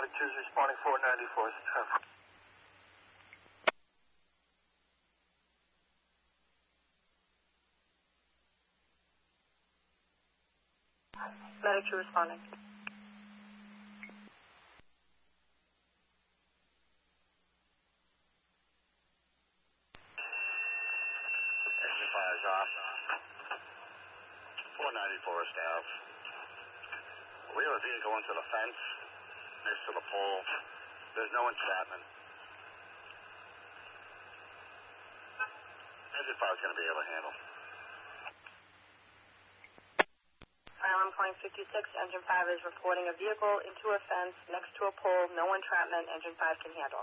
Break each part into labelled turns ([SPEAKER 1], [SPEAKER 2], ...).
[SPEAKER 1] Medic 2 is responding 494 staff.
[SPEAKER 2] Medic 2 responding.
[SPEAKER 3] Engine 5 is off. 494 staff. We have a vehicle into the fence, next to the pole. There's no entrapment. Engine 5 is going to be able to handle.
[SPEAKER 2] I'm calling 56. Engine 5 is reporting a vehicle into a fence next to a pole. No entrapment. Engine 5 can handle.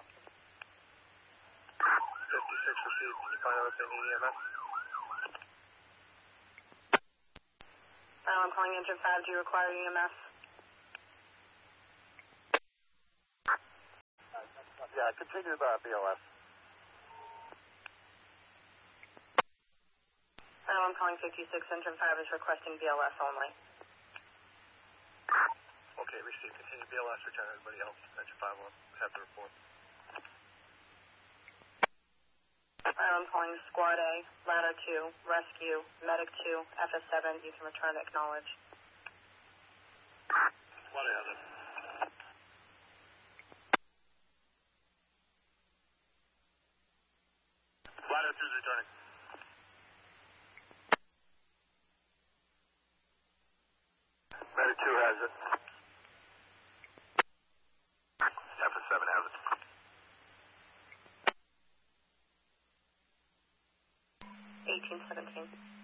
[SPEAKER 1] 56 received. Can you find out if they need EMS?
[SPEAKER 2] I'm calling Engine 5. Do you require EMS?
[SPEAKER 3] Yeah, continue the BLS.
[SPEAKER 2] I'm calling 56. Engine 5 is requesting BLS only.
[SPEAKER 1] Okay, received. Continue BLS. Return everybody else. Engine 5 will have the report.
[SPEAKER 2] I'm calling Squad A, Ladder 2, Rescue, Medic 2, FS7. You can return, acknowledge.
[SPEAKER 3] What is it?
[SPEAKER 1] Ladder 2 is returning. Medic 2 has it. FS7 has it.
[SPEAKER 2] 1817.